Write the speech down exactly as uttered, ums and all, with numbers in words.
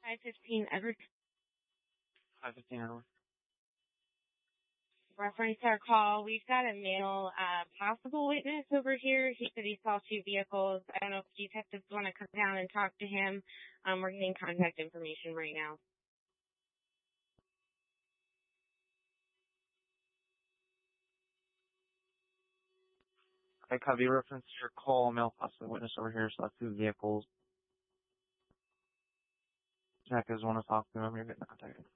five fifteen Edward. five fifteen Edward. Reference our call. We've got a male uh, possible witness over here. He said he saw two vehicles. I don't know if detectives want to come down and talk to him. Um, we're getting contact information right now. Okay, copy. Reference to your call. Male possible witness over here. Saw two vehicles. Detectives want to talk to him. You're getting contacted.